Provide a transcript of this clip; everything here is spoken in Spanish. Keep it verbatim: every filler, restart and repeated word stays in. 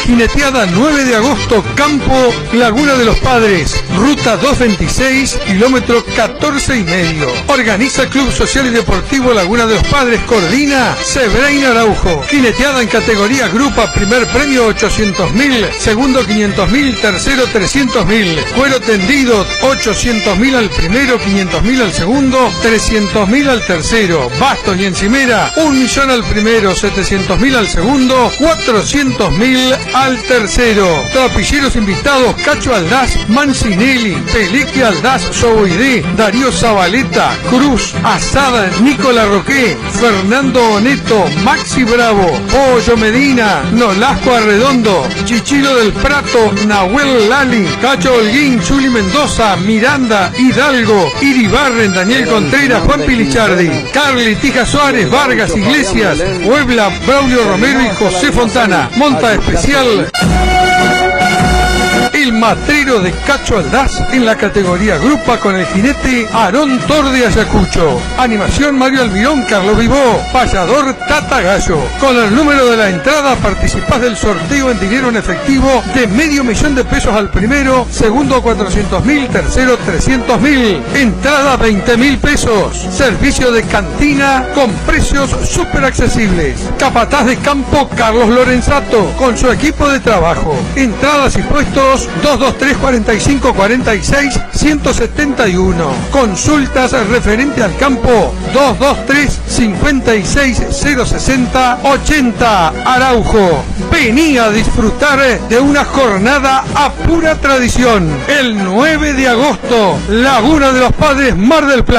Jineteada nueve de agosto, campo Laguna de los Padres, ruta doscientos veintiséis, kilómetro catorce y medio. Organiza Club Social y Deportivo Laguna de los Padres, coordina Sebrain Araujo. Jineteada en categoría grupa, primer premio ochocientos mil, segundo quinientos mil, tercero trescientos mil. Cuero tendido ochocientos mil al primero, quinientos mil al segundo, trescientos mil al tercero. Bastos y encimera un millón al primero, setecientos mil al segundo, cuatrocientos mil al tercero. Trapilleros invitados: Cacho Aldaz, Mancinelli, Pelequi Aldaz, Soboidé, Darío Zabaleta, Cruz, Asada, Nicola Roqué, Fernando Oneto, Maxi Bravo, Pollo Medina, Nolasco Arredondo, Chichilo del Prato, Nahuel Lali, Cacho Holguín, Juli Mendoza, Miranda, Hidalgo, Iribarren, Daniel Contreras, Juan Pilichardi, Carly, Tija Suárez, Vargas, Iglesias, Puebla, Braulio Romero y José Fontana. Monta especial el matrero de Cacho Aldaz en la categoría grupa con el jinete Aarón Tor de Ayacucho. Animación Mario Almirón, Carlos Vivó, payador Tata Gallo. Con el número de la entrada participás del sorteo en dinero en efectivo de medio millón de pesos al primero, segundo cuatrocientos mil, tercero trescientos mil. Entrada veinte mil pesos. Servicio de cantina con precios súper accesibles. Capataz de campo Carlos Lorenzato con su equipo de trabajo. Entradas y puestos dos dos tres, cuarenta y cinco, cuarenta y seis, ciento setenta y uno. Consultas referente al campo dos dos tres, cincuenta y seis, cero sesenta, ochenta. Araujo. Vení a disfrutar de una jornada a pura tradición. El nueve de agosto, Laguna de los Padres, Mar del Plata.